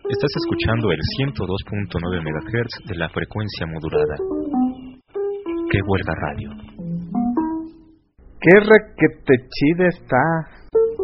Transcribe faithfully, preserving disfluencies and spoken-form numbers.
Estás escuchando el ciento dos punto nueve megahertz de la frecuencia modulada. ¡Qué huelga radio! ¡Qué requete chida está!